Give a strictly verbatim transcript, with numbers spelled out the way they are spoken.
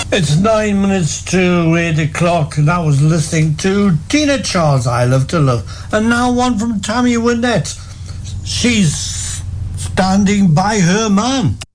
It's nine minutes to eight o'clock, and I was listening to Tina Charles, I Love to Love. And now one from Tammy Wynette. She's standing by her man.